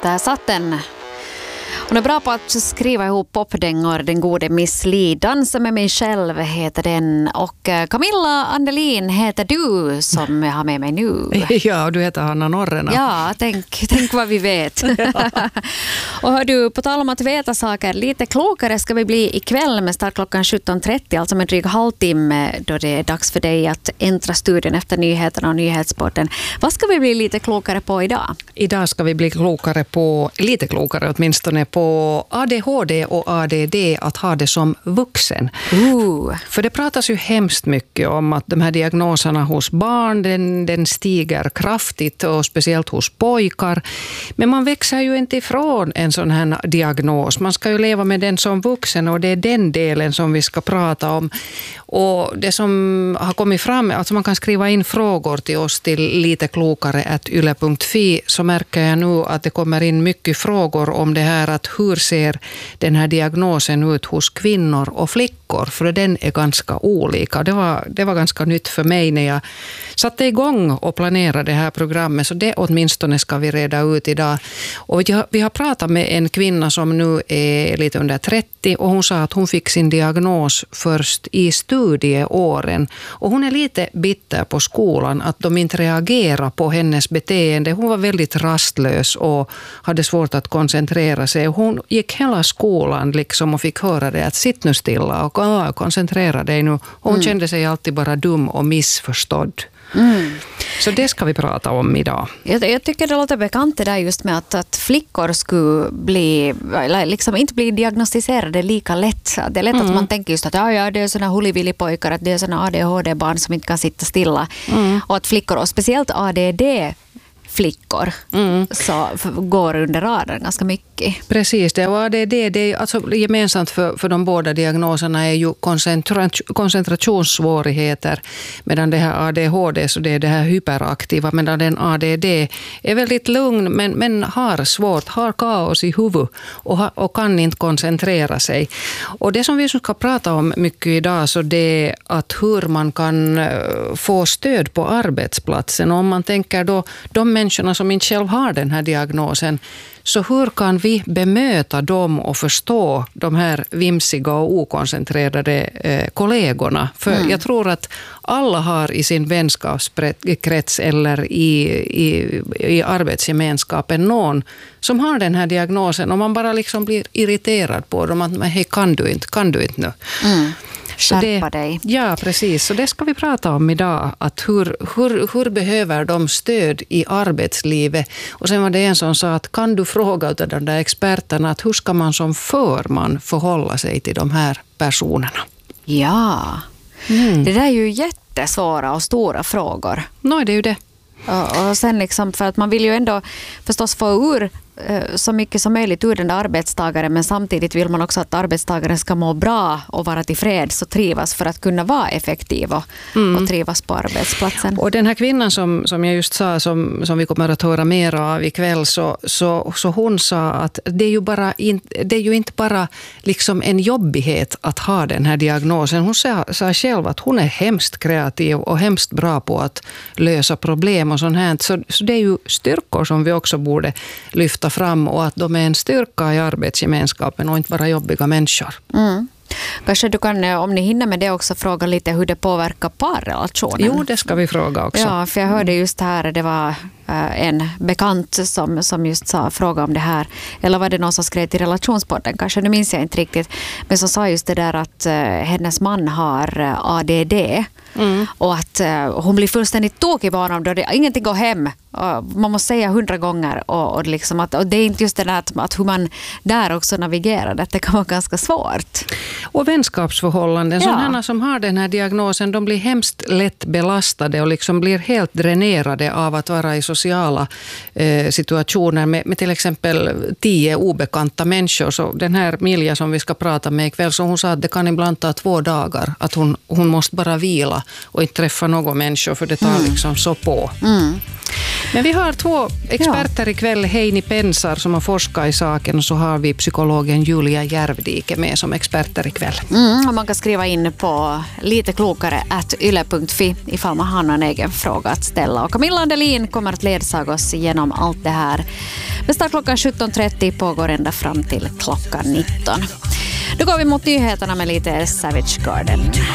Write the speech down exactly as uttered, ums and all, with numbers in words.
Där satt den. Hon är bra på att skriva ihop popdängor, Den gode Miss Li. Dansa med mig själv heter den. Och Camilla Andelin heter du som jag har med mig nu. Ja, du heter Hanna Norrena. Ja, tänk, tänk vad vi vet. Ja. Och hör du, på tal om att veta saker, lite klokare ska vi bli ikväll med start klockan sjutton trettio, alltså med dryg halvtimme då det är dags för dig att äntra studion efter nyheterna och nyhetssporten. Vad ska vi bli lite klokare på idag? Idag ska vi bli klokare på, lite klokare åtminstone, på A D H D och A D D, att ha det som vuxen. Ooh. För det pratas ju hemskt mycket om att de här diagnoserna hos barn, den, den stiger kraftigt och speciellt hos pojkar. Men man växer ju inte ifrån en sån här diagnos. Man ska ju leva med den som vuxen och det är den delen som vi ska prata om. Och det som har kommit fram, alltså man kan skriva in frågor till oss till lite klokare at yle punkt fi, så märker jag nu att det kommer in mycket frågor om det här att hur ser den här diagnosen ut hos kvinnor och flickor, för den är ganska olika. Det var, det var ganska nytt för mig när jag satte igång och planerade det här programmet, så det åtminstone ska vi reda ut idag. Och vi har, vi har pratat med en kvinna som nu är lite under trettio och hon sa att hon fick sin diagnos först i studieåren. Och hon är lite bitter på skolan att de inte reagerar på hennes beteende. Hon var väldigt rastlös och hade svårt att koncentrera sig. Hon gick hela skolan liksom och fick höra det att sitt nu stilla och ah, koncentrera dig nu. Hon mm. kände sig alltid bara dum och missförstådd. Mm. Så det ska vi prata om idag. Jag, jag tycker det låter bekant det där just med att, att flickor skulle bli, eller liksom inte bli diagnostiserade lika lätt. Det är lätt mm. att man tänker just att ja, ja, det är såna hullivillig-pojkar, att det är såna A D H D-barn som inte kan sitta stilla. Mm. Och att flickor, och speciellt A D D flickor, mm. så går under radarn ganska mycket. Precis, det var det, det, det alltså gemensamt för, för de båda diagnoserna är ju koncentra, koncentrationssvårigheter, medan det här A D H D så det är det här hyperaktiva, medan den A D D är väldigt lugn men, men har svårt, har kaos i huvudet och, ha, och kan inte koncentrera sig. Och det som vi ska prata om mycket idag, så det är att hur man kan få stöd på arbetsplatsen. Och om man tänker då de människorna som inte själv har den här diagnosen, så hur kan vi bemöta dem och förstå de här vimsiga och okoncentrerade eh, kollegorna? För mm. jag tror att alla har i sin vänskapskrets eller i, i, i arbetsgemenskapen någon som har den här diagnosen och man bara liksom blir irriterad på dem att hej, kan du inte, kan du inte nu? Mm. Skärpa dig. Ja, precis. Så det ska vi prata om idag. Att hur, hur, hur behöver de stöd i arbetslivet? Och sen var det en som sa att kan du fråga av de där experterna att hur ska man som förman förhålla sig till de här personerna? Ja, mm. det där är ju jättesvåra och stora frågor. Nej, det är ju det. Och, och sen liksom, för att man vill ju ändå förstås få ur så mycket som möjligt ur den där arbetstagaren, men samtidigt vill man också att arbetstagaren ska må bra och vara tillfreds och trivas för att kunna vara effektiv och, mm. och trivas på arbetsplatsen. Och den här kvinnan som, som jag just sa, som, som vi kommer att höra mer av ikväll, så, så, så hon sa att det är ju, bara in, det är ju inte bara liksom en jobbighet att ha den här diagnosen. Hon sa, sa själv att hon är hemskt kreativ och hemskt bra på att lösa problem och sånt här. Så, så det är ju styrkor som vi också borde lyfta fram, och att de är en styrka i arbetsgemenskapen och inte bara jobbiga människor. Mm. Kanske du kan, om ni hinner med det, också fråga lite hur det påverkar parrelationen. Jo, det ska vi fråga också. Ja, för jag hörde just här, det var en bekant som, som just sa, fråga om det här. Eller var det någon som skrev till relationspodden? Kanske, nu minns jag inte riktigt. Men som sa just det där att uh, hennes man har A D D. Mm. Och att uh, hon blir fullständigt tokig på honom då det, ingenting går hem. Och man måste säga hundra gånger. Och, och, liksom att, och det är inte just det där att, att hur man där också navigerar. Det kan vara ganska svårt. Och vänskapsförhållanden. Ja. Sådana som har den här diagnosen, de blir hemskt lätt belastade och liksom blir helt dränerade av att vara i sociala eh, situationer med, med till exempel tio obekanta människor. Så den här Milja som vi ska prata med ikväll, så hon sa att det kan ibland ta två dagar. Att hon, hon måste bara vila och inte träffa någon människor, för det tar mm. liksom så på. Mm. Men vi har två experter ikväll, Heini Pensar som har forskat i saken, och så har vi psykologen Julia Järvdike med som experter ikväll. Mm, och man kan skriva in på lite klokare at yle punkt fi ifall man har någon egen fråga att ställa. Och Camilla Andelin kommer att ledsaga oss genom allt det här. Men start klockan sjutton trettio pågår ända fram till klockan nitton. Nu går vi mot nyheterna med lite Savage Garden.